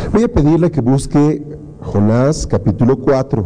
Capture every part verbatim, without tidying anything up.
Voy a pedirle que busque Jonás capítulo cuatro.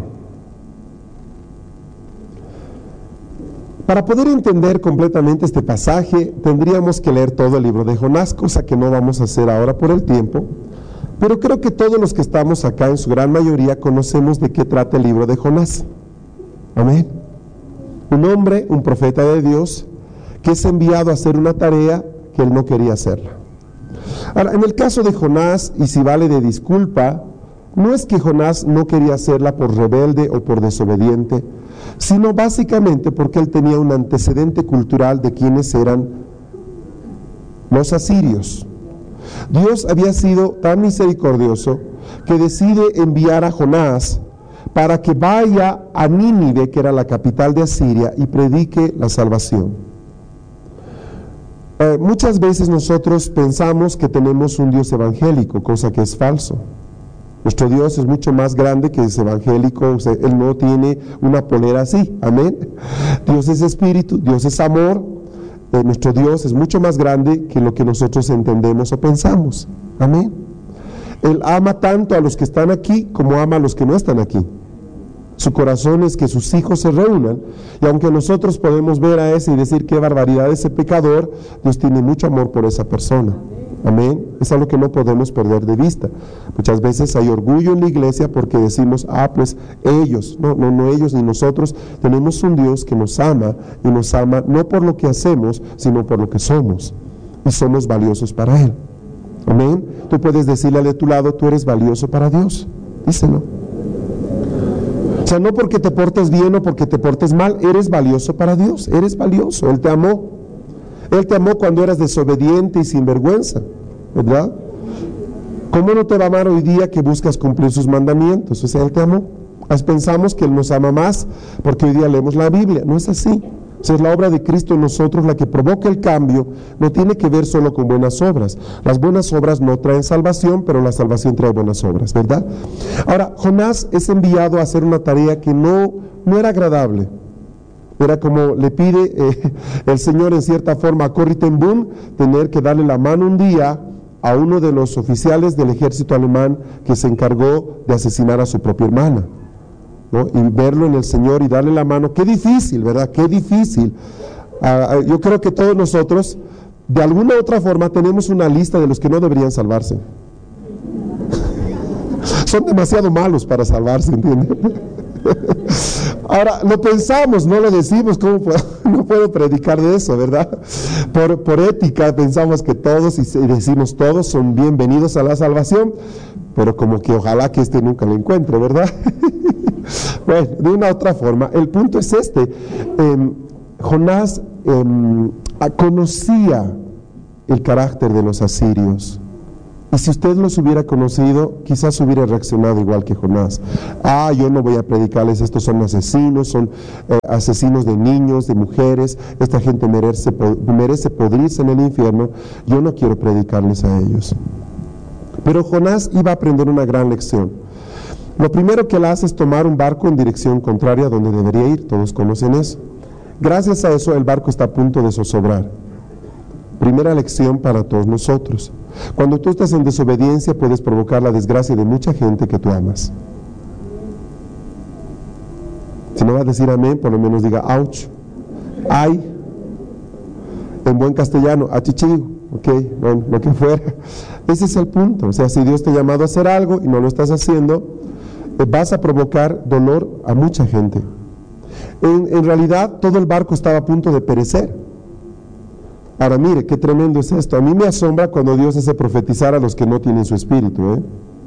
Para poder entender completamente este pasaje, tendríamos que leer todo el libro de Jonás, cosa que no vamos a hacer ahora por el tiempo, pero creo que todos los que estamos acá, en su gran mayoría, conocemos de qué trata el libro de Jonás. Amén. Un hombre, un profeta de Dios, que es enviado a hacer una tarea que él no quería hacerla. Ahora, en el caso de Jonás, y si vale de disculpa, no es que Jonás no quería hacerla por rebelde o por desobediente, sino básicamente porque él tenía un antecedente cultural de quienes eran los asirios. Dios había sido tan misericordioso que decide enviar a Jonás para que vaya a Nínive, que era la capital de Asiria, y predique la salvación. Eh, muchas veces nosotros pensamos que tenemos un Dios evangélico, cosa que es falso. Nuestro Dios es mucho más grande que es evangélico, o sea, Él no tiene una polera así, amén. Dios es espíritu, Dios es amor, eh, nuestro Dios es mucho más grande que lo que nosotros entendemos o pensamos, amén. Él ama tanto a los que están aquí como ama a los que no están aquí. Su corazón es que sus hijos se reúnan, y aunque nosotros podemos ver a ese y decir qué barbaridad ese pecador, Dios tiene mucho amor por esa persona. Amén. Es algo que no podemos perder de vista. Muchas veces hay orgullo en la iglesia porque decimos, ah, pues ellos, no, no, no ellos ni nosotros, tenemos un Dios que nos ama, y nos ama no por lo que hacemos, sino por lo que somos, y somos valiosos para Él. Amén. Tú puedes decirle al de tu lado, tú eres valioso para Dios. Díselo. O sea, no porque te portes bien o porque te portes mal, eres valioso para Dios, eres valioso, Él te amó. Él te amó cuando eras desobediente y sinvergüenza, ¿verdad? ¿Cómo no te va a amar hoy día que buscas cumplir sus mandamientos? O sea, Él te amó. Pensamos que Él nos ama más porque hoy día leemos la Biblia. No es así. O sea, es la obra de Cristo en nosotros la que provoca el cambio. No tiene que ver solo con buenas obras. Las buenas obras no traen salvación, pero la salvación trae buenas obras, ¿verdad? Ahora, Jonás es enviado a hacer una tarea que no, no era agradable. Era como le pide eh, el Señor en cierta forma a Corrie ten Boom, tener que darle la mano un día a uno de los oficiales del ejército alemán que se encargó de asesinar a su propia hermana, ¿no? Y verlo en el Señor y darle la mano, qué difícil, ¿verdad? Qué difícil. Ah, yo creo que todos nosotros, de alguna u otra forma, tenemos una lista de los que no deberían salvarse. Son demasiado malos para salvarse, ¿entiendes? Ahora, lo pensamos, no lo decimos, ¿cómo puedo? No puedo predicar de eso, ¿verdad? Por, por ética pensamos que todos, y decimos todos, son bienvenidos a la salvación, pero como que ojalá que este nunca lo encuentre, ¿verdad? Bueno, de una u otra forma, el punto es este. Eh, Jonás eh, conocía el carácter de los asirios. Y si usted los hubiera conocido, quizás hubiera reaccionado igual que Jonás. Ah, yo no voy a predicarles, estos son asesinos, son eh, asesinos de niños, de mujeres, esta gente merece, merece podrirse en el infierno, yo no quiero predicarles a ellos. Pero Jonás iba a aprender una gran lección. Lo primero que él hace es tomar un barco en dirección contraria a donde debería ir, todos conocen eso. Gracias a eso el barco está a punto de zozobrar. Primera lección para todos nosotros. Cuando tú estás en desobediencia puedes provocar la desgracia de mucha gente que tú amas. Si no va a decir amén, por lo menos diga ouch, ay, en buen castellano, achichigo, ok, bueno, lo que fuera. Ese es el punto. O sea, si Dios te ha llamado a hacer algo y no lo estás haciendo, vas a provocar dolor a mucha gente. En, en realidad todo el barco estaba a punto de perecer. Ahora mire, qué tremendo es esto. A mí me asombra cuando Dios hace profetizar a los que no tienen su espíritu, ¿eh?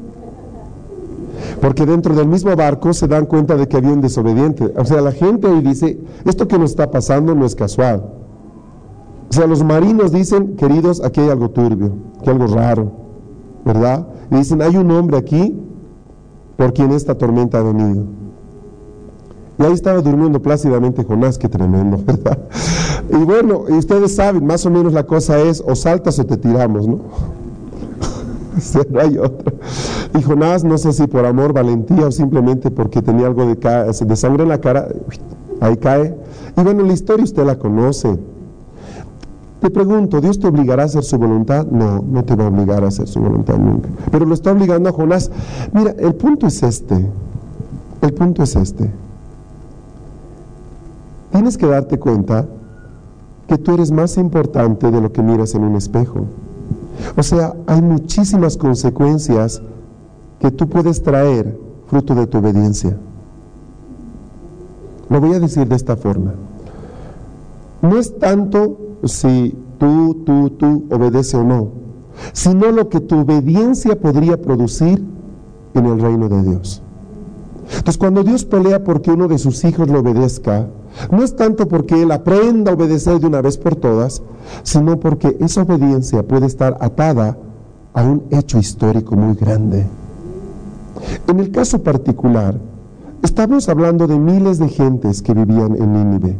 Porque dentro del mismo barco se dan cuenta de que había un desobediente. O sea, la gente hoy dice, esto que nos está pasando no es casual. O sea, los marinos dicen, queridos, aquí hay algo turbio, aquí hay algo raro, ¿verdad? Y dicen, hay un hombre aquí por quien esta tormenta ha venido. Y ahí estaba durmiendo plácidamente Jonás, qué tremendo, ¿verdad? Y bueno, y ustedes saben, más o menos la cosa es, o saltas o te tiramos, ¿no? O sea, no hay otra. Y Jonás, no sé si por amor, valentía o simplemente porque tenía algo de, ca- de sangre en la cara, ahí cae. Y bueno, la historia usted la conoce. Te pregunto, ¿Dios te obligará a hacer su voluntad? No, no te va a obligar a hacer su voluntad nunca. Pero lo está obligando a Jonás. Mira, el punto es este. El punto es este. Tienes que darte cuenta que tú eres más importante de lo que miras en un espejo. O sea, hay muchísimas consecuencias que tú puedes traer fruto de tu obediencia. Lo voy a decir de esta forma. No es tanto si tú, tú, tú obedece o no, sino lo que tu obediencia podría producir en el reino de Dios. Entonces, cuando Dios pelea porque uno de sus hijos lo obedezca, no es tanto porque él aprenda a obedecer de una vez por todas, sino porque esa obediencia puede estar atada a un hecho histórico muy grande. En el caso particular, estamos hablando de miles de gentes que vivían en Nínive.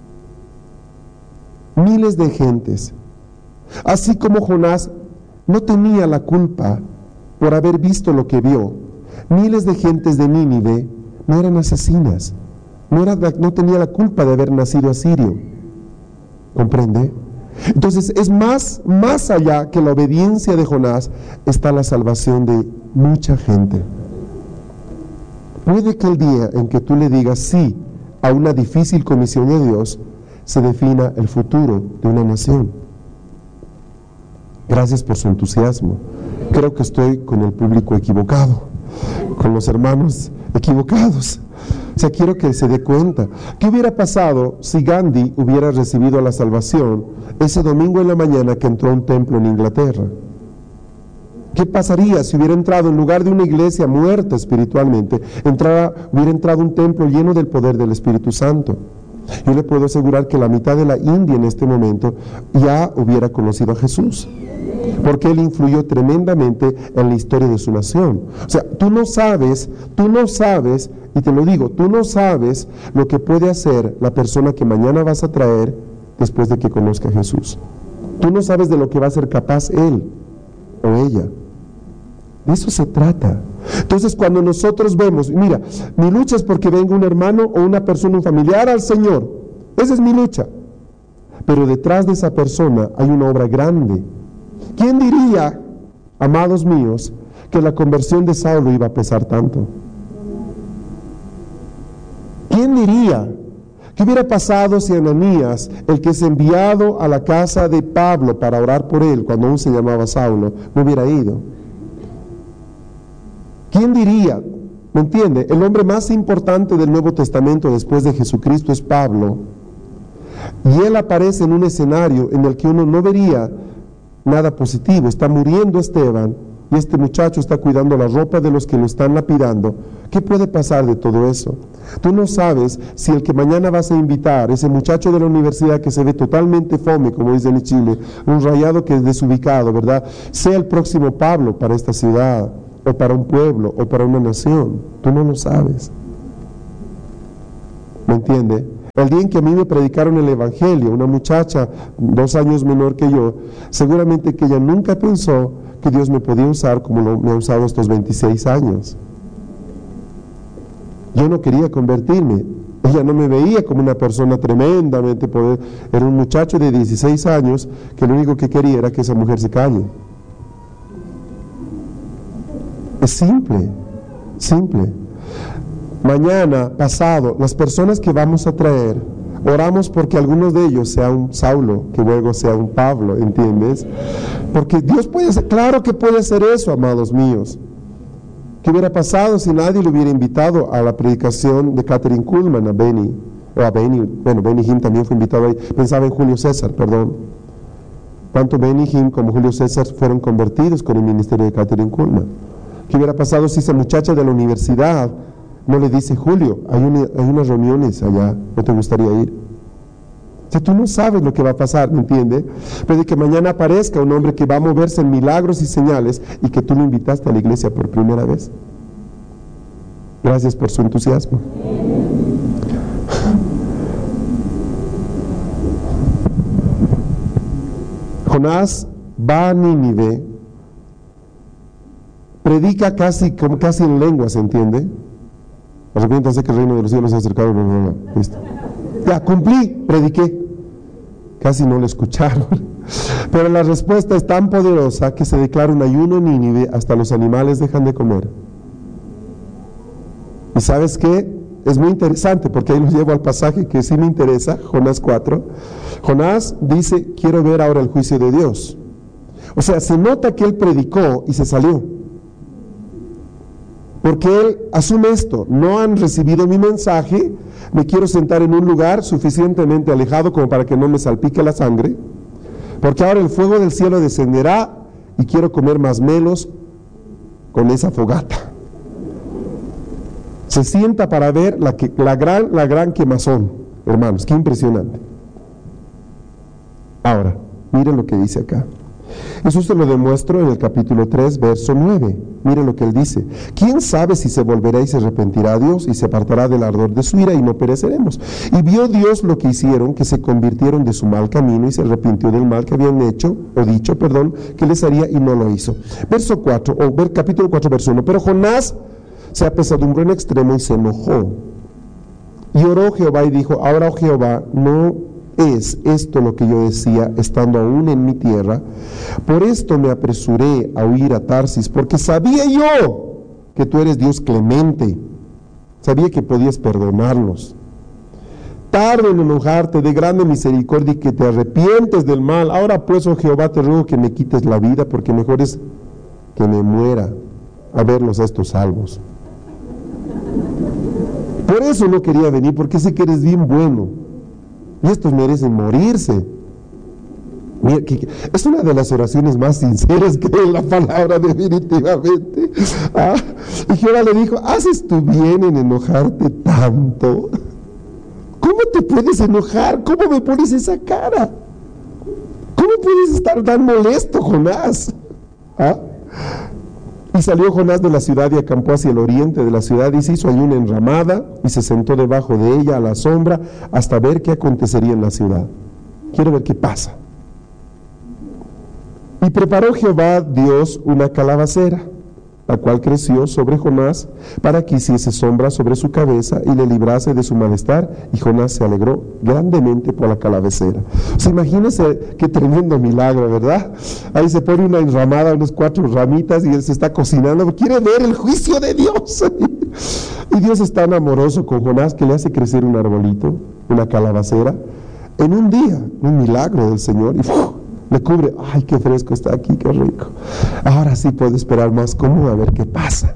Miles de gentes. Así como Jonás no tenía la culpa por haber visto lo que vio, miles de gentes de Nínive no eran asesinas, no, era, no tenía la culpa de haber nacido asirio. ¿Comprende? Entonces es más, más allá que la obediencia de Jonás está la salvación de mucha gente. Puede que el día en que tú le digas sí a una difícil comisión de Dios, se defina el futuro de una nación. Gracias por su entusiasmo. Creo que estoy con el público equivocado, con los hermanos equivocados. O sea, quiero que se dé cuenta. ¿Qué hubiera pasado si Gandhi hubiera recibido la salvación ese domingo en la mañana que entró a un templo en Inglaterra? ¿Qué pasaría si hubiera entrado, en lugar de una iglesia muerta espiritualmente, entrara, hubiera entrado un templo lleno del poder del Espíritu Santo? Yo le puedo asegurar que la mitad de la India en este momento ya hubiera conocido a Jesús, porque Él influyó tremendamente en la historia de su nación. O sea, tú no sabes, tú no sabes, y te lo digo, tú no sabes lo que puede hacer la persona que mañana vas a traer después de que conozca a Jesús. Tú no sabes de lo que va a ser capaz él o ella. De eso se trata. Entonces, cuando nosotros vemos, mira, mi lucha es porque venga un hermano o una persona, un familiar al Señor. Esa es mi lucha. Pero detrás de esa persona hay una obra grande. ¿Quién diría, amados míos, que la conversión de Saulo iba a pesar tanto? ¿Quién diría? ¿Qué hubiera pasado si Ananías, el que es enviado a la casa de Pablo para orar por él, cuando aún se llamaba Saulo, no hubiera ido? ¿Quién diría? ¿Me entiende? El hombre más importante del Nuevo Testamento después de Jesucristo es Pablo. Y él aparece en un escenario en el que uno no vería nada positivo. Está muriendo Esteban y este muchacho está cuidando la ropa de los que lo están lapidando. ¿Qué puede pasar de todo eso? Tú no sabes si el que mañana vas a invitar, ese muchacho de la universidad que se ve totalmente fome, como dicen en Chile, un rayado que es desubicado, ¿verdad?, sea el próximo Pablo para esta ciudad, o para un pueblo, o para una nación. Tú no lo sabes. ¿Me entiende? El día en que a mí me predicaron el Evangelio, una muchacha dos años menor que yo, seguramente que ella nunca pensó que Dios me podía usar como lo, me ha usado estos veintiséis años. Yo no quería convertirme. Ella no me veía como una persona tremendamente poder. Era un muchacho de dieciséis años que lo único que quería era que esa mujer se calle. Es simple, simple. Mañana, pasado, las personas que vamos a traer, oramos porque algunos de ellos sea un Saulo, que luego sea un Pablo, ¿entiendes? Porque Dios puede hacer, claro que puede hacer eso, amados míos. ¿Qué hubiera pasado si nadie le hubiera invitado a la predicación de Catherine Kuhlman, a Benny, o a Benny, bueno, Benny Hinn también fue invitado ahí, pensaba en Julio César, perdón. Tanto Benny Hinn como Julio César fueron convertidos con el ministerio de Catherine Kuhlman. ¿Qué hubiera pasado si esa muchacha de la universidad no le dice, Julio, hay, una, hay unas reuniones allá, ¿no te gustaría ir? O sea, tú no sabes lo que va a pasar, ¿me entiendes? Pero de que mañana aparezca un hombre que va a moverse en milagros y señales y que tú lo invitaste a la iglesia por primera vez. Gracias por su entusiasmo. Jonás va a Nínive, predica casi, como casi en lengua, ¿se entiende? Arrepiéntanse que el reino de los cielos se ha acercado. No, no, no. Ya, cumplí, prediqué. Casi no lo escucharon. Pero la respuesta es tan poderosa que se declara un ayuno en Nínive, hasta los animales dejan de comer. ¿Y sabes qué? Es muy interesante porque ahí los llevo al pasaje que sí me interesa, Jonás cuatro. Jonás dice, quiero ver ahora el juicio de Dios. O sea, se nota que él predicó y se salió. Porque él asume esto, no han recibido mi mensaje, me quiero sentar en un lugar suficientemente alejado como para que no me salpique la sangre, porque ahora el fuego del cielo descenderá y quiero comer masmelos con esa fogata. Se sienta para ver la, que, la, gran, la gran quemazón, hermanos, qué impresionante. Ahora, miren lo que dice acá. Eso se lo demuestro en el capítulo tres, verso nueve. Miren lo que él dice. ¿Quién sabe si se volverá y se arrepentirá a Dios y se apartará del ardor de su ira y no pereceremos? Y vio Dios lo que hicieron, que se convirtieron de su mal camino y se arrepintió del mal que habían hecho, o dicho, perdón, que les haría y no lo hizo. Verso cuatro, o ver, capítulo cuatro, verso uno. Pero Jonás se apesadumbró en extremo y se enojó. Y oró Jehová y dijo, ahora, oh Jehová, no es esto lo que yo decía, estando aún en mi tierra. Por esto me apresuré a huir a Tarsis, porque sabía yo que tú eres Dios clemente, sabía que podías perdonarlos, tarde en enojarte, de grande misericordia, y que te arrepientes del mal. Ahora pues, oh Jehová, te ruego que me quites la vida, porque mejor es que me muera a verlos a estos salvos. Por eso no quería venir, porque sé que eres bien bueno y estos merecen morirse. Mira, que, que es una de las oraciones más sinceras que hay en la palabra, definitivamente. Ah, y Jehová le dijo, ¿haces tú bien en enojarte tanto? ¿Cómo te puedes enojar? ¿Cómo me pones esa cara? ¿Cómo puedes estar tan molesto, Jonás? ¿Ah? Y salió Jonás de la ciudad y acampó hacia el oriente de la ciudad y se hizo allí una enramada y se sentó debajo de ella a la sombra hasta ver qué acontecería en la ciudad. Quiero ver qué pasa. Y preparó Jehová Dios una calabacera, la cual creció sobre Jonás para que hiciese sombra sobre su cabeza y le librase de su malestar, y Jonás se alegró grandemente por la calabacera. O sea, imagínense qué tremendo milagro, ¿verdad? Ahí se pone una enramada, unas cuatro ramitas, y él se está cocinando, quiere ver el juicio de Dios. Y Dios es tan amoroso con Jonás que le hace crecer un arbolito, una calabacera, en un día, un milagro del Señor, y ¡uf! Le cubre. Ay, qué fresco está aquí, qué rico. Ahora sí puedo esperar más cómodo a ver qué pasa.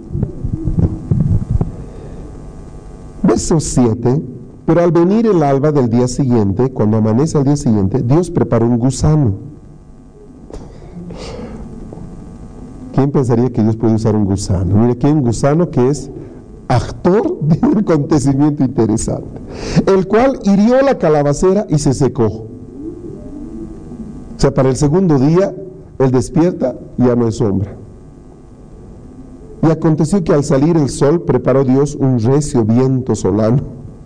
Verso siete. Pero al venir el alba del día siguiente, cuando amanece al día siguiente, Dios preparó un gusano. ¿Quién pensaría que Dios puede usar un gusano? Mire, aquí hay un gusano que es actor de un acontecimiento interesante, el cual hirió la calabacera y se secó. O sea, para el segundo día, él despierta y ya no hay sombra. Y aconteció que al salir el sol, preparó Dios un recio viento solano.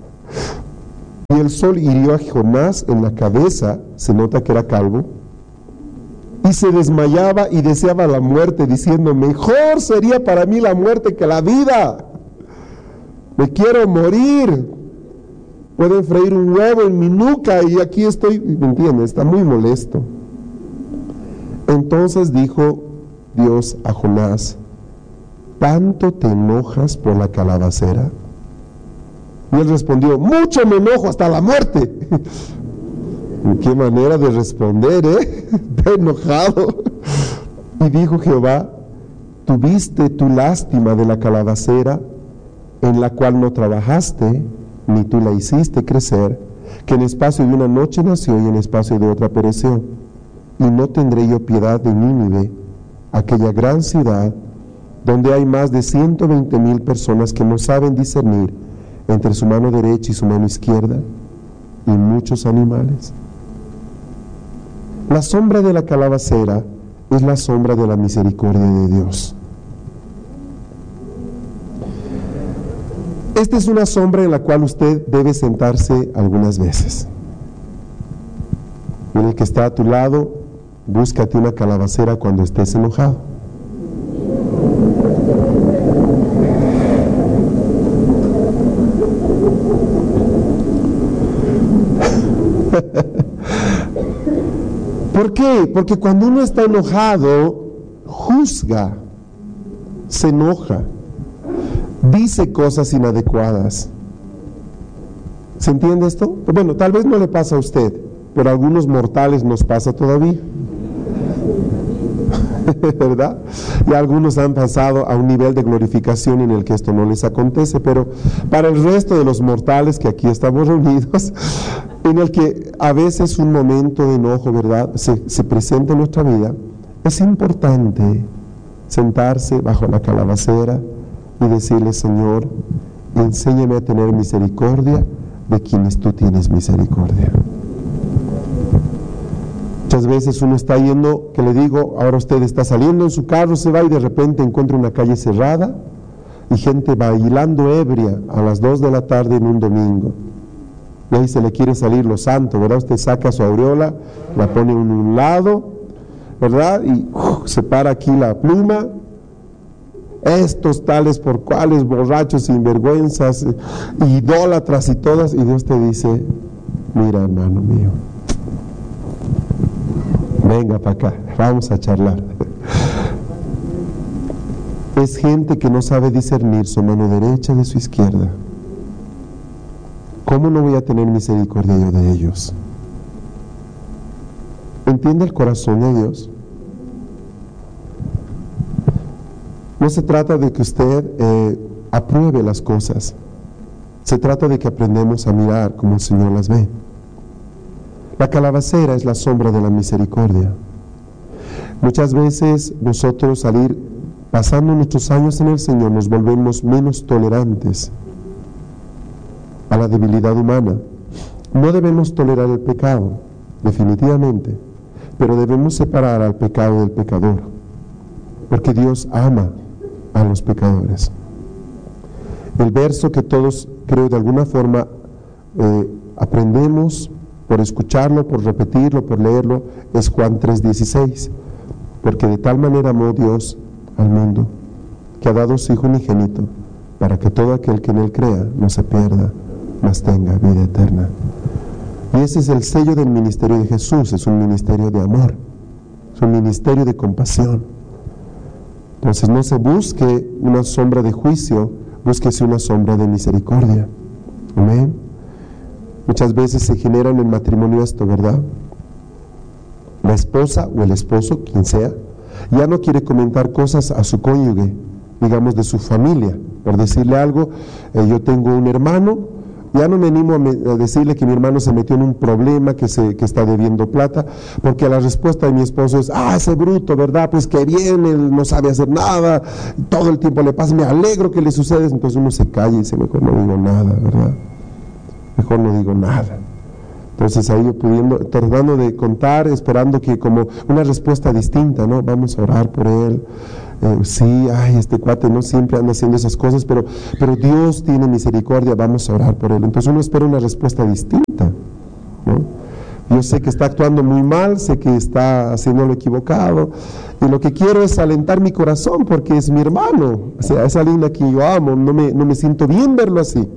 Y el sol hirió a Jonás en la cabeza, se nota que era calvo, y se desmayaba y deseaba la muerte, diciendo, mejor sería para mí la muerte que la vida. Me quiero morir. Pueden freír un huevo en mi nuca y aquí estoy, ¿me entiendes? Está muy molesto. Entonces dijo Dios a Jonás, ¿tanto te enojas por la calabacera? Y él respondió, mucho me enojo hasta la muerte. Qué manera de responder, ¿eh? Está enojado. Y dijo Jehová, tuviste tu lástima de la calabacera, en la cual no trabajaste, ni tú la hiciste crecer, que en espacio de una noche nació y en espacio de otra pereció. Y no tendré yo piedad de Nínive, aquella gran ciudad, donde hay más de ciento veinte mil personas que no saben discernir entre su mano derecha y su mano izquierda, y muchos animales. La sombra de la calabacera es la sombra de la misericordia de Dios. Esta es una sombra en la cual usted debe sentarse algunas veces. En el que está a tu lado, búscate una calabacera cuando estés enojado. ¿Por qué? Porque cuando uno está enojado, juzga, se enoja, dice cosas inadecuadas. ¿Se entiende esto? Bueno, tal vez no le pasa a usted, pero a algunos mortales nos pasa todavía. ¿Verdad? Y algunos han pasado a un nivel de glorificación en el que esto no les acontece, pero para el resto de los mortales que aquí estamos reunidos, en el que a veces un momento de enojo, ¿verdad?, se, se presenta en nuestra vida, es importante sentarse bajo la calabacera y decirle: Señor, enséñame a tener misericordia de quienes tú tienes misericordia. Muchas veces uno está yendo, que le digo, ahora usted está saliendo en su carro, se va y de repente encuentra una calle cerrada y gente bailando ebria a las dos de la tarde en un domingo. Y ahí se le quiere salir lo santo, ¿verdad? Usted saca su aureola, la pone en un lado, ¿verdad? Y uh, se para aquí la pluma. Estos tales por cuales, borrachos, sinvergüenzas, idólatras y todas. Y Dios te dice: mira, hermano mío, venga para acá, vamos a charlar. Es gente que no sabe discernir su mano derecha de su izquierda. ¿Cómo no voy a tener misericordia yo de ellos? ¿Entiende el corazón de Dios? No se trata de que usted eh, apruebe las cosas. Se trata de que aprendemos a mirar como el Señor las ve. La calabacera es la sombra de la misericordia. Muchas veces nosotros, al ir pasando nuestros años en el Señor, nos volvemos menos tolerantes a la debilidad humana. No debemos tolerar el pecado, definitivamente, pero debemos separar al pecado del pecador, porque Dios ama a los pecadores. El verso que todos, creo, de alguna forma eh, aprendemos por escucharlo, por repetirlo, por leerlo, es Juan tres dieciséis, porque de tal manera amó Dios al mundo, que ha dado su Hijo unigénito, para que todo aquel que en Él crea no se pierda, mas tenga vida eterna. Y ese es el sello del ministerio de Jesús, es un ministerio de amor, es un ministerio de compasión. Entonces no se busque una sombra de juicio, búsquese una sombra de misericordia. Amén. Muchas veces se genera en el matrimonio esto, ¿verdad? La esposa o el esposo, quien sea, ya no quiere comentar cosas a su cónyuge, digamos de su familia. Por decirle algo, eh, yo tengo un hermano, ya no me animo a, me, a decirle que mi hermano se metió en un problema, que, se, que está debiendo plata, porque la respuesta de mi esposo es: ah, ese bruto, ¿verdad? Pues que bien, él no sabe hacer nada, todo el tiempo le pasa, me alegro que le suceda. Entonces uno se calla y dice: mejor no digo nada, ¿verdad? Mejor no digo nada. Entonces ahí yo pudiendo, tratando de contar, esperando que como una respuesta distinta, ¿no? Vamos a orar por él. Eh, sí, ay, este cuate no siempre anda haciendo esas cosas, pero, pero Dios tiene misericordia, vamos a orar por él. Entonces uno espera una respuesta distinta, ¿no? Yo sé que está actuando muy mal, sé que está haciendo lo equivocado, y lo que quiero es alentar mi corazón porque es mi hermano, o sea, es alguien a quien yo amo, no me, no me siento bien verlo así.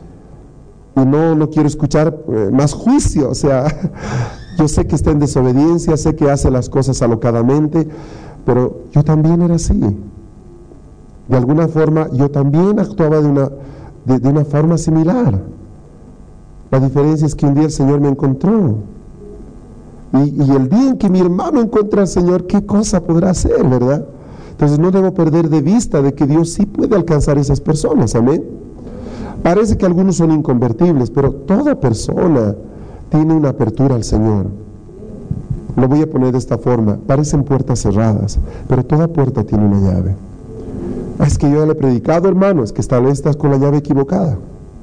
Y no, no quiero escuchar eh, más juicio, o sea, yo sé que está en desobediencia, sé que hace las cosas alocadamente, pero yo también era así. De alguna forma, yo también actuaba de una, de, de una forma similar. La diferencia es que un día el Señor me encontró. Y, y el día en que mi hermano encuentra al Señor, ¿qué cosa podrá hacer, verdad? Entonces no debo perder de vista de que Dios sí puede alcanzar a esas personas, amén. Parece que algunos son inconvertibles, pero toda persona tiene una apertura al Señor. Lo voy a poner de esta forma: parecen puertas cerradas, pero toda puerta tiene una llave. Es que yo ya le he predicado, hermano, es que tal vez estás con la llave equivocada.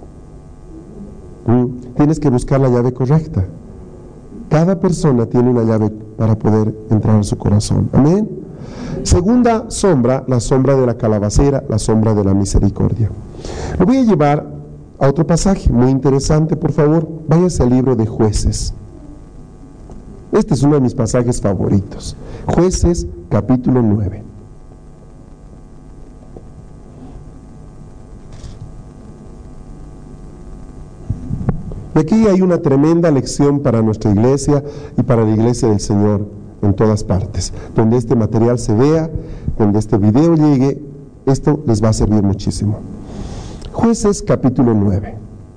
¿Mm? Tienes que buscar la llave correcta. Cada persona tiene una llave para poder entrar a su corazón. Amén. Segunda sombra, la sombra de la calabacera, la sombra de la misericordia. Lo voy a llevar a otro pasaje muy interesante, por favor. Váyase al libro de Jueces. Este es uno de mis pasajes favoritos. Jueces, capítulo nueve. Y aquí hay una tremenda lección para nuestra iglesia y para la iglesia del Señor. en todas partes. Donde este material se vea, donde este video llegue, esto les va a servir muchísimo. Jueces capítulo nueve.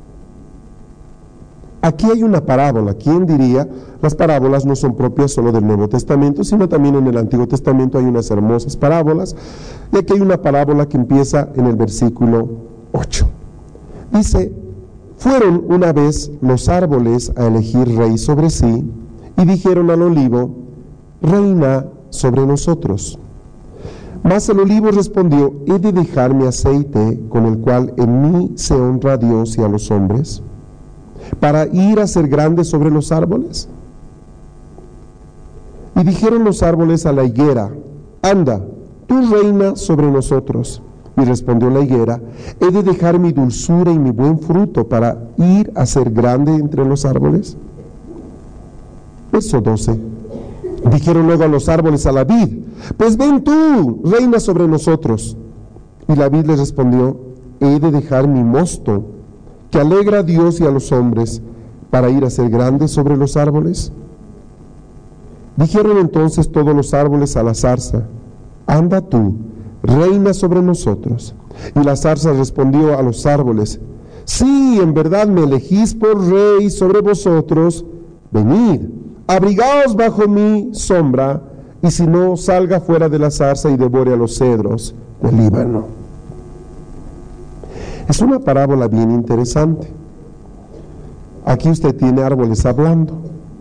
Aquí hay una parábola. ¿Quién diría? Las parábolas no son propias solo del Nuevo Testamento, sino también en el Antiguo Testamento hay unas hermosas parábolas. Y aquí hay una parábola que empieza en el versículo ocho. Dice: fueron una vez los árboles a elegir rey sobre sí, y dijeron al olivo: reina sobre nosotros. Mas el olivo respondió: ¿he de dejar mi aceite, con el cual en mí se honra a Dios y a los hombres, para ir a ser grande sobre los árboles? Y dijeron los árboles a la higuera: anda, tú reina sobre nosotros. Y respondió la higuera: ¿he de dejar mi dulzura y mi buen fruto para ir a ser grande entre los árboles? Verso doce. Dijeron luego a los árboles a la vid: pues ven tú, reina sobre nosotros. Y la vid les respondió: ¿he de dejar mi mosto, que alegra a Dios y a los hombres, para ir a ser grande sobre los árboles? Dijeron entonces todos los árboles a la zarza: anda tú, reina sobre nosotros. Y la zarza respondió a los árboles: sí, en verdad me elegís por rey sobre vosotros. Venid, abrigaos bajo mi sombra, y si no, salga fuera de la zarza y devore a los cedros del Líbano. Es una parábola bien interesante. Aquí usted tiene árboles hablando.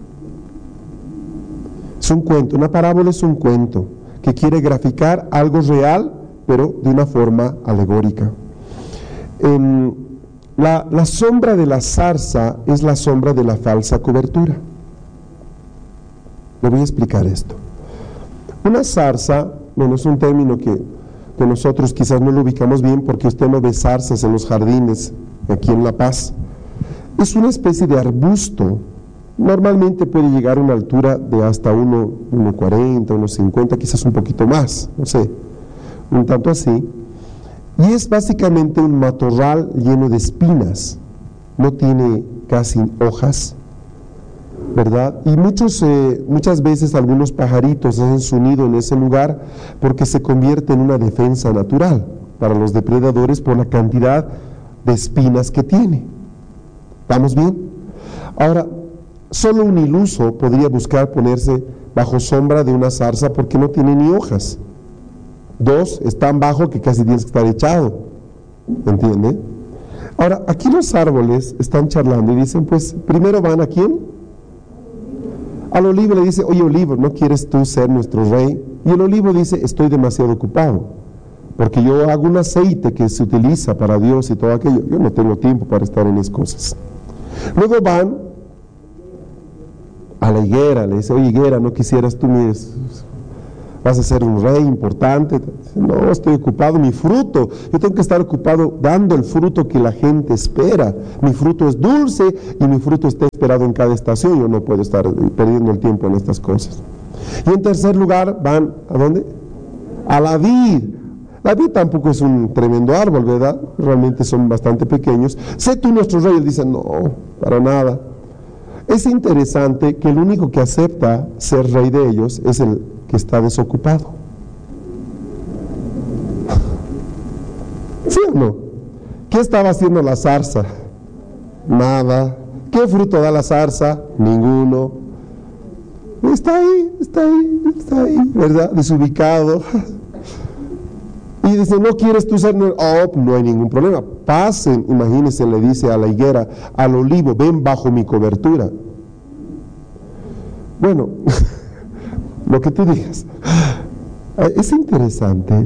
Es un cuento, una parábola es un cuento que quiere graficar algo real, pero de una forma alegórica. En la, la sombra de la zarza es la sombra de la falsa cobertura. Le voy a explicar esto. Una zarza, bueno, es un término que, que nosotros quizás no lo ubicamos bien porque usted no ve zarzas en los jardines aquí en La Paz. Es una especie de arbusto. Normalmente puede llegar a una altura de hasta uno cuarenta, uno cincuenta, quizás un poquito más, no sé, un tanto así. Y es básicamente un matorral lleno de espinas. No tiene casi hojas, ¿verdad? Y muchos, eh, muchas veces algunos pajaritos hacen su nido en ese lugar porque se convierte en una defensa natural para los depredadores por la cantidad de espinas que tiene. ¿Estamos bien? Ahora, solo un iluso podría buscar ponerse bajo sombra de una zarza porque no tiene ni hojas. Dos, es tan bajo que casi tienes que estar echado. ¿Entiende? Ahora, aquí los árboles están charlando y dicen, pues, primero van ¿a quién? Al olivo le dice: oye, olivo, ¿no quieres tú ser nuestro rey? Y el olivo dice: estoy demasiado ocupado, porque yo hago un aceite que se utiliza para Dios y todo aquello. Yo no tengo tiempo para estar en esas cosas. Luego van a la higuera, le dice: oye, higuera, ¿no quisieras tú, mires, vas a ser un rey importante? No, estoy ocupado, mi fruto, yo tengo que estar ocupado dando el fruto que la gente espera. Mi fruto es dulce y mi fruto está esperado en cada estación. Yo no puedo estar perdiendo el tiempo en estas cosas. Y en tercer lugar van, ¿a dónde? A la vid. La vid tampoco es un tremendo árbol, ¿verdad? Realmente son bastante pequeños. Sé tú nuestro rey. Él dice: no, para nada. Es interesante que el único que acepta ser rey de ellos es el que está desocupado. ¿Sí o no? ¿Qué estaba haciendo la zarza? Nada. ¿Qué fruto da la zarza? Ninguno. Está ahí, está ahí, está ahí, ¿verdad? Desubicado. Y dice: ¿no quieres tú ser? Oh, no hay ningún problema. Pasen, imagínense, le dice a la higuera, al olivo: ven bajo mi cobertura. Bueno, lo que tú digas. Es interesante.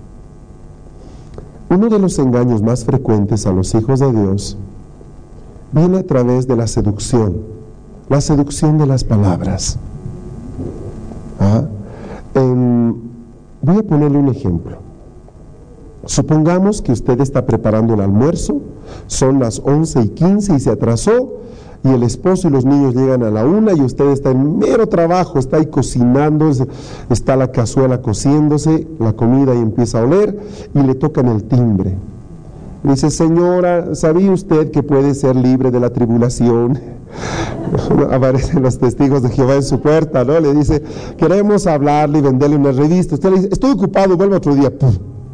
Uno de los engaños más frecuentes a los hijos de Dios viene a través de la seducción, la seducción de las palabras. ¿Ah? En, voy a ponerle un ejemplo. Supongamos que usted está preparando el almuerzo, son las once y quince y se atrasó, y el esposo y los niños llegan a la una y usted está en mero trabajo, está ahí cocinando, está la cazuela cociéndose, la comida y empieza a oler y le tocan el timbre. Dice, señora, ¿sabía usted que puede ser libre de la tribulación? Aparecen los testigos de Jehová en su puerta, ¿no? Le dice, queremos hablarle y venderle una revista. Usted le dice, estoy ocupado, vuelvo otro día. ¡Pum!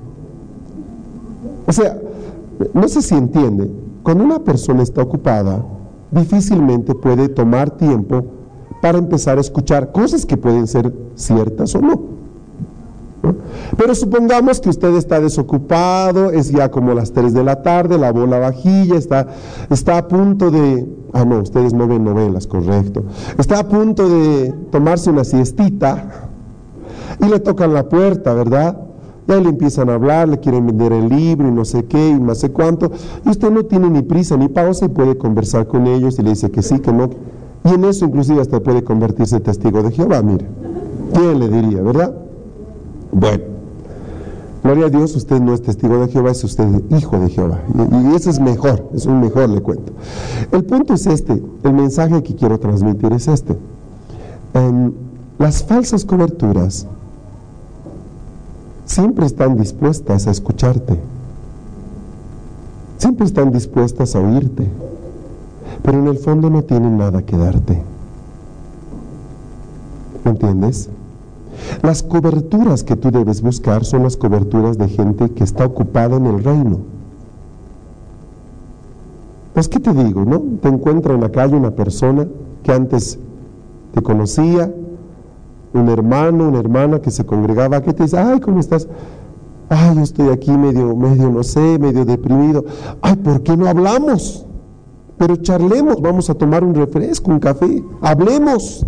O sea, no sé si entiende, cuando una persona está ocupada, difícilmente puede tomar tiempo para empezar a escuchar cosas que pueden ser ciertas o no. Pero supongamos que usted está desocupado, es ya como las tres de la tarde, lavó la vajilla, está, está a punto de... Ah, no, ustedes no ven novelas, correcto. Está a punto de tomarse una siestita y le tocan la puerta, ¿verdad? Y ahí le empiezan a hablar, le quieren vender el libro y no sé qué y no sé cuánto. Y usted no tiene ni prisa ni pausa y puede conversar con ellos y le dice que sí, que no. Y en eso inclusive hasta puede convertirse en testigo de Jehová, mire. ¿Quién le diría, verdad? Bueno, gloria a Dios, usted no es testigo de Jehová, es usted hijo de Jehová. Y, y eso es mejor, es un mejor, le cuento. El punto es este, el mensaje que quiero transmitir es este. Um, las falsas coberturas siempre están dispuestas a escucharte. Siempre están dispuestas a oírte. Pero en el fondo no tienen nada que darte. ¿Me entiendes? Las coberturas que tú debes buscar son las coberturas de gente que está ocupada en el reino. Pues, ¿qué te digo, no? Te encuentra en la calle una persona que antes te conocía, un hermano, una hermana que se congregaba, que te dice, ay, ¿cómo estás? Ay, yo estoy aquí medio, medio, no sé, medio deprimido. Ay, ¿por qué no hablamos? Pero charlemos, vamos a tomar un refresco, un café, hablemos.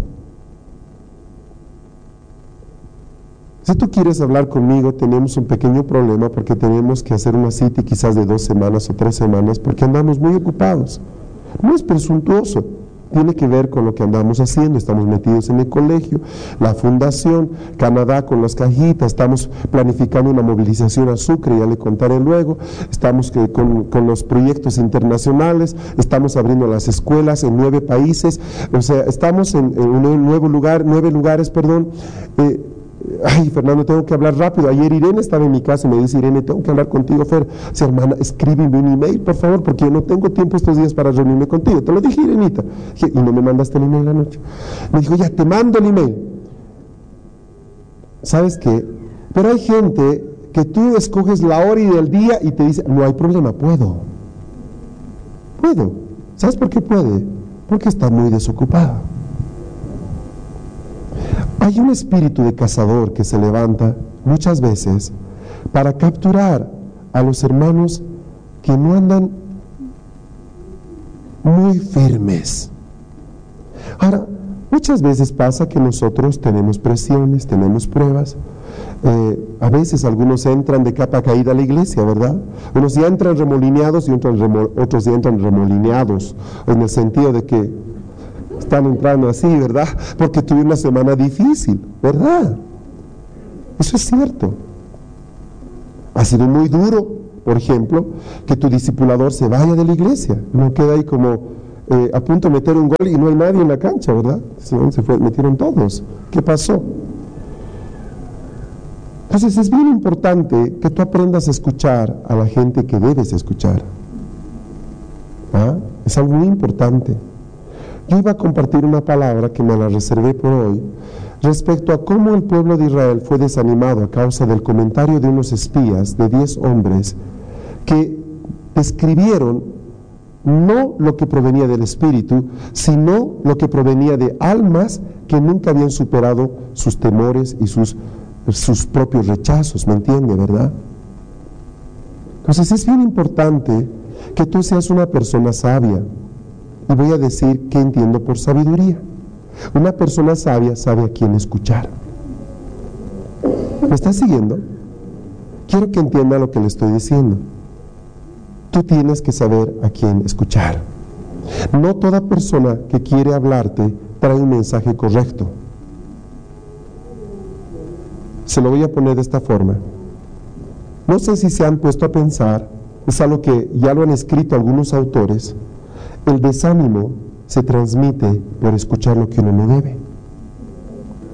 Si tú quieres hablar conmigo, tenemos un pequeño problema porque tenemos que hacer una cita quizás de dos semanas o tres semanas porque andamos muy ocupados. No es presuntuoso, tiene que ver con lo que andamos haciendo. Estamos metidos en el colegio, la fundación, Canadá con las cajitas, estamos planificando una movilización a Sucre, ya le contaré luego, estamos que, con, con los proyectos internacionales, estamos abriendo las escuelas en nueve países, o sea, estamos en, en un nuevo lugar, nueve lugares, perdón, eh, ay, Fernando, tengo que hablar rápido. Ayer Irene estaba en mi casa y me dice, Irene, tengo que hablar contigo, Fer. Sí, hermana, escríbeme un email, por favor, porque yo no tengo tiempo estos días para reunirme contigo. Te lo dije, Irenita. Dije, y no me mandaste el email anoche. Me dijo, ya, te mando el email. ¿Sabes qué? Pero hay gente que tú escoges la hora y del día y te dice, no hay problema, puedo. Puedo. ¿Sabes por qué puede? Porque está muy desocupada. Hay un espíritu de cazador que se levanta muchas veces para capturar a los hermanos que no andan muy firmes. Ahora, muchas veces pasa que nosotros tenemos presiones, tenemos pruebas. Eh, a veces algunos entran de capa caída a la iglesia, ¿verdad? Unos ya entran remolineados y otros, remo, otros ya entran remolineados, en el sentido de que están entrando así, ¿verdad? Porque tuve una semana difícil, ¿verdad? Eso es cierto. Ha sido muy duro, por ejemplo, que tu discipulador se vaya de la iglesia. No queda ahí como eh, a punto de meter un gol y no hay nadie en la cancha, ¿verdad? Se fue, metieron todos. ¿Qué pasó? Entonces es bien importante que tú aprendas a escuchar a la gente que debes escuchar. ¿Ah? Es algo muy importante. Yo iba a compartir una palabra que me la reservé por hoy respecto a cómo el pueblo de Israel fue desanimado a causa del comentario de unos espías, de diez hombres, que describieron no lo que provenía del Espíritu, sino lo que provenía de almas que nunca habían superado sus temores y sus, sus propios rechazos, ¿me entiende, verdad? Entonces es bien importante que tú seas una persona sabia. Y voy a decir qué entiendo por sabiduría. Una persona sabia sabe a quién escuchar. ¿Me estás siguiendo? Quiero que entienda lo que le estoy diciendo. Tú tienes que saber a quién escuchar. No toda persona que quiere hablarte trae un mensaje correcto. Se lo voy a poner de esta forma. No sé si se han puesto a pensar, es algo que ya lo han escrito algunos autores. El desánimo se transmite por escuchar lo que uno no debe.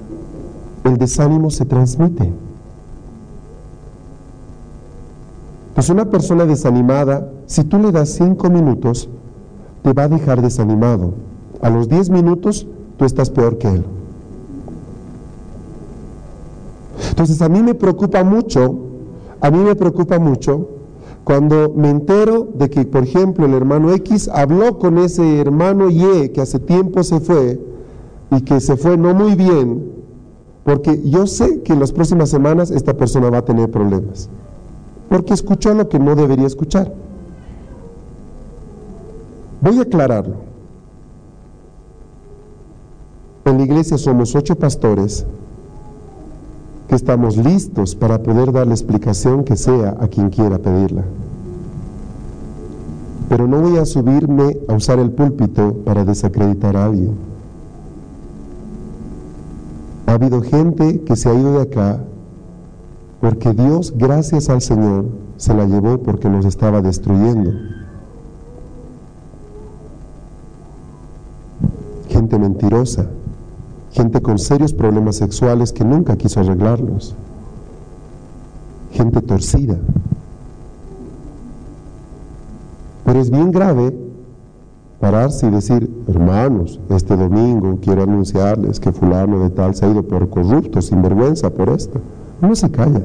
El desánimo se transmite. Pues una persona desanimada, si tú le das cinco minutos, te va a dejar desanimado. A los diez minutos, tú estás peor que él. Entonces a mí me preocupa mucho, a mí me preocupa mucho cuando me entero de que, por ejemplo, el hermano X habló con ese hermano Y que hace tiempo se fue y que se fue no muy bien, porque yo sé que en las próximas semanas esta persona va a tener problemas, porque escuchó lo que no debería escuchar. Voy a aclararlo. En la iglesia somos ocho pastores que estamos listos para poder dar la explicación que sea a quien quiera pedirla. Pero no voy a subirme a usar el púlpito para desacreditar a alguien. Ha habido gente que se ha ido de acá porque Dios, gracias al Señor, se la llevó porque nos estaba destruyendo. Gente mentirosa, gente con serios problemas sexuales que nunca quiso arreglarlos, gente torcida. Pero es bien grave pararse y decir: hermanos, este domingo quiero anunciarles que fulano de tal se ha ido por corrupto, sin vergüenza por esto. Uno se calla.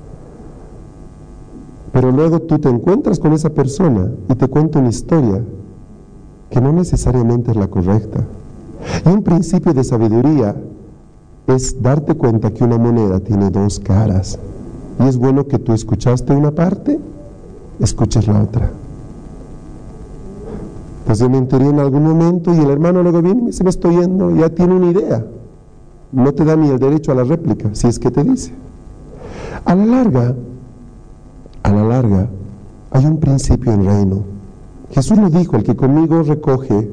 Pero luego tú te encuentras con esa persona y te cuenta una historia que no necesariamente es la correcta. Y un principio de sabiduría es darte cuenta que una moneda tiene dos caras. Y es bueno que tú escuchaste una parte, escuches la otra. Pues yo me enteré en algún momento y el hermano luego viene y me dice: me estoy yendo, ya tiene una idea. No te da ni el derecho a la réplica, si es que te dice. A la larga, a la larga, hay un principio en reino. Jesús lo dijo: el que conmigo recoge,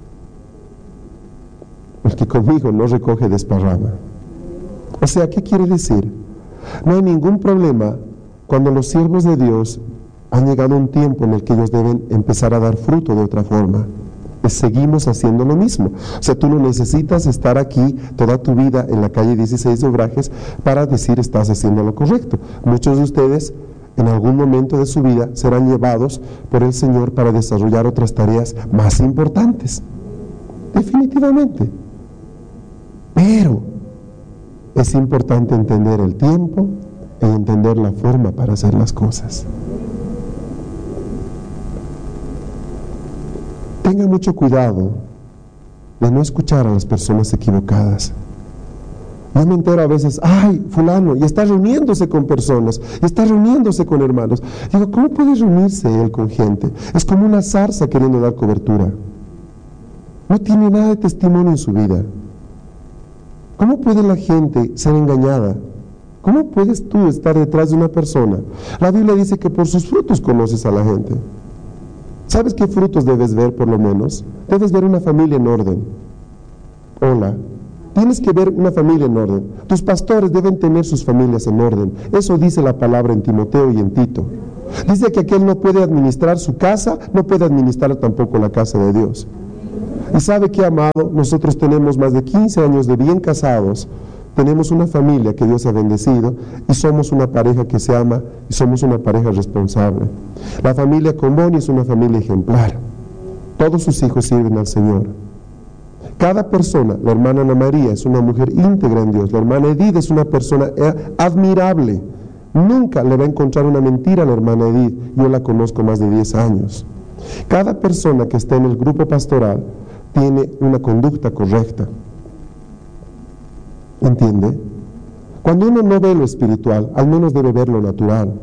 el que conmigo no recoge, desparrama. O sea, ¿qué quiere decir? No hay ningún problema cuando los siervos de Dios han llegado a un tiempo en el que ellos deben empezar a dar fruto de otra forma. Pues seguimos haciendo lo mismo. O sea, tú no necesitas estar aquí toda tu vida en la calle dieciséis de Obrajes para decir estás haciendo lo correcto. Muchos de ustedes en algún momento de su vida serán llevados por el Señor para desarrollar otras tareas más importantes. Definitivamente. Pero es importante entender el tiempo y entender la forma para hacer las cosas. Tengan mucho cuidado de no escuchar a las personas equivocadas. Yo me entero a veces: ay, fulano, y está reuniéndose con personas, y está reuniéndose con hermanos. Digo, ¿cómo puede reunirse él con gente? Es como una zarza queriendo dar cobertura. No tiene nada de testimonio en su vida. ¿Cómo puede la gente ser engañada? ¿Cómo puedes tú estar detrás de una persona? La Biblia dice que por sus frutos conoces a la gente. ¿Sabes qué frutos debes ver por lo menos? Debes ver una familia en orden. Hola. Tienes que ver una familia en orden. Tus pastores deben tener sus familias en orden. Eso dice la palabra en Timoteo y en Tito. Dice que aquel no puede administrar su casa, no puede administrar tampoco la casa de Dios. Y sabe que, amado, nosotros tenemos más de quince años de bien casados, tenemos una familia que Dios ha bendecido y somos una pareja que se ama y somos una pareja responsable. La familia Comboni es una familia ejemplar. Todos sus hijos sirven al Señor. Cada persona, la hermana Ana María es una mujer íntegra en Dios, la hermana Edith es una persona admirable. Nunca le va a encontrar una mentira a la hermana Edith, yo la conozco más de diez años. Cada persona que está en el grupo pastoral tiene una conducta correcta. ¿Entiende? Cuando uno no ve lo espiritual, al menos debe ver lo natural.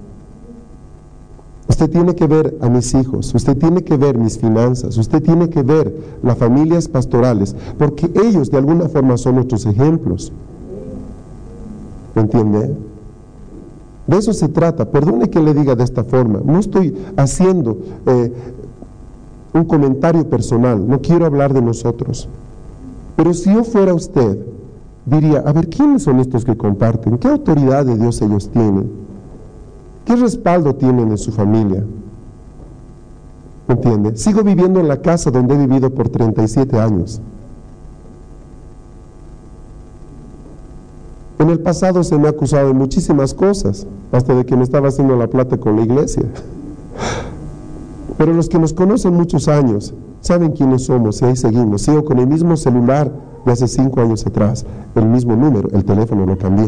Usted tiene que ver a mis hijos, usted tiene que ver mis finanzas, usted tiene que ver las familias pastorales, porque ellos de alguna forma son nuestros ejemplos. ¿Me entiende? De eso se trata. Perdone que le diga de esta forma. No estoy haciendo eh, un comentario personal, no quiero hablar de nosotros. Pero si yo fuera usted, diría: a ver, ¿quiénes son estos que comparten? ¿Qué autoridad de Dios ellos tienen? ¿Qué respaldo tienen en su familia? ¿Entiende? Sigo viviendo en la casa donde he vivido por treinta y siete años. En el pasado se me ha acusado de muchísimas cosas, hasta de que me estaba haciendo la plata con la iglesia. Pero los que nos conocen muchos años saben quiénes somos y ahí seguimos. Sigo con el mismo celular de hace cinco años atrás, el mismo número, el teléfono lo cambié.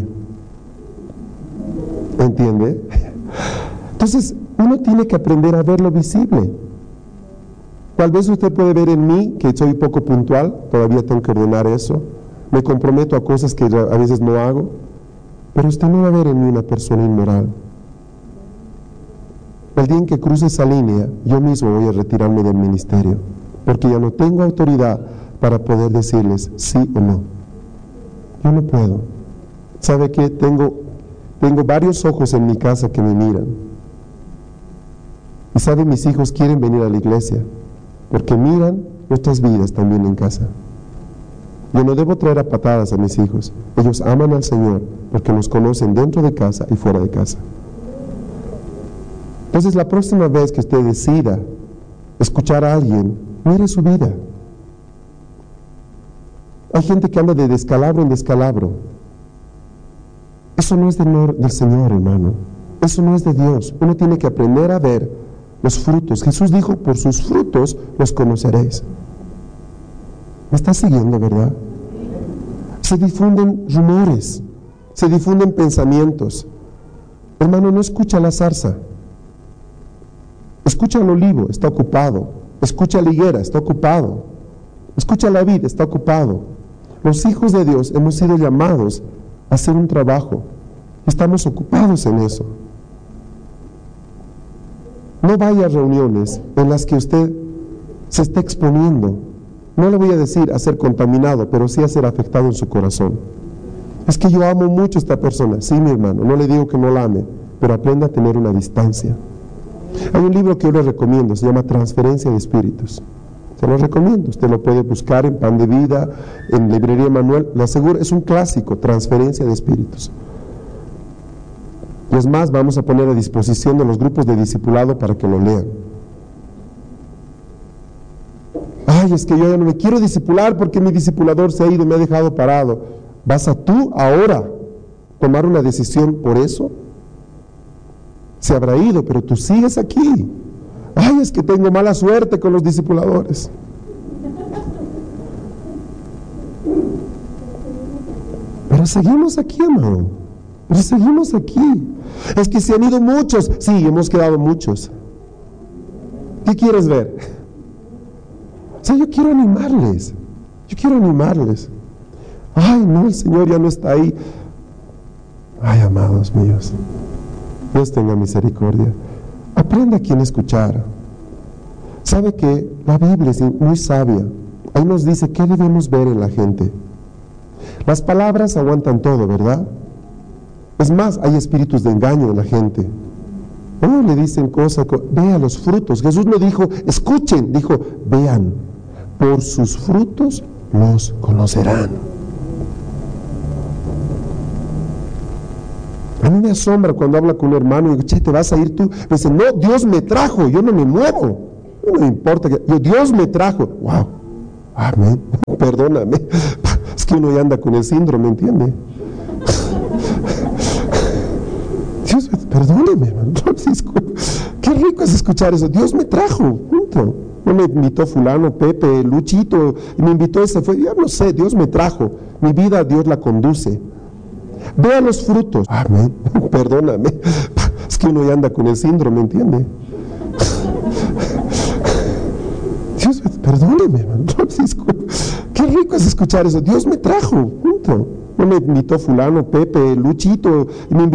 ¿Entiende? Entonces, uno tiene que aprender a ver lo visible. Tal vez usted puede ver en mí que soy poco puntual, todavía tengo que ordenar eso. Me comprometo a cosas que a veces no hago, pero usted no va a ver en mí una persona inmoral. El día en que cruce esa línea, yo mismo voy a retirarme del ministerio, porque ya no tengo autoridad para poder decirles sí o no. Yo no puedo. ¿Sabe qué? Tengo, tengo varios ojos en mi casa que me miran. Y sabe, mis hijos quieren venir a la iglesia, porque miran nuestras vidas también en casa. Yo no debo traer a patadas a mis hijos. Ellos aman al Señor porque nos conocen dentro de casa y fuera de casa. Entonces, la próxima vez que usted decida escuchar a alguien, mire su vida. Hay gente que anda de descalabro en descalabro. Eso no es del, del Señor, hermano. Eso no es de Dios. Uno tiene que aprender a ver los frutos. Jesús dijo, por sus frutos los conoceréis. ¿Me está siguiendo, verdad? Se difunden rumores, se difunden pensamientos. Hermano, no escucha la zarza. Escucha el olivo, está ocupado. Escucha la higuera, está ocupado. Escucha la vid, está ocupado. Los hijos de Dios hemos sido llamados a hacer un trabajo. Estamos ocupados en eso. No vaya a reuniones en las que usted se esté exponiendo. No le voy a decir a ser contaminado, pero sí a ser afectado en su corazón. Es que yo amo mucho a esta persona. Sí, mi hermano, no le digo que no la ame, pero aprenda a tener una distancia. Hay un libro que yo le recomiendo, se llama Transferencia de Espíritus. Se lo recomiendo, usted lo puede buscar en Pan de Vida, en Librería Manuel, le aseguro, es un clásico, Transferencia de Espíritus. Y es más, vamos a poner a disposición de los grupos de discipulado para que lo lean. Ay, es que yo ya no me quiero discipular porque mi discipulador se ha ido y me ha dejado parado. ¿Vas a tú ahora tomar una decisión por eso? Se habrá ido, pero tú sigues aquí. Ay, es que tengo mala suerte con los discipuladores. Pero seguimos aquí, hermano. Pero seguimos aquí. Es que se han ido muchos. Sí, hemos quedado muchos. ¿Qué quieres ver? O sea, yo quiero animarles. Yo quiero animarles. Ay, no, el Señor ya no está ahí. Ay, amados míos, Dios tenga misericordia. Aprenda a quién escuchar. ¿Sabe que la Biblia es muy sabia? Ahí nos dice qué debemos ver en la gente. Las palabras aguantan todo, ¿verdad? Es más, hay espíritus de engaño en la gente. Oh, le dicen cosas, vea los frutos. Jesús no dijo, escuchen, dijo, vean, por sus frutos los conocerán. A mí me asombra cuando habla con un hermano y digo, che, ¿te vas a ir tú? Me dice, no, Dios me trajo, yo no me muevo. No me importa, que yo, Dios me trajo. Wow, amén, perdóname. Es que uno ya anda con el síndrome, ¿entiende? Dios, perdóneme, hermano. Qué rico es escuchar eso. Dios me trajo, punto. No me invitó fulano, Pepe, Luchito, y me invitó ese, fue, ya no sé, Dios me trajo. Mi vida Dios la conduce. Vea los frutos. Amén. Perdóname. Es que uno ya anda con el síndrome, ¿entiende? Dios, perdóneme, hermano. Qué rico es escuchar eso. Dios me trajo, punto. No me invitó fulano, Pepe, Luchito, y me invitó